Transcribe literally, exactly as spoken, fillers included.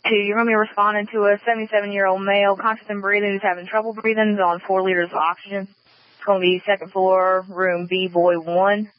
two, you're going to be responding to a seventy-seven-year-old male, conscious and breathing, who's having trouble breathing, on four liters of oxygen. It's going to be second floor, room B, boy one.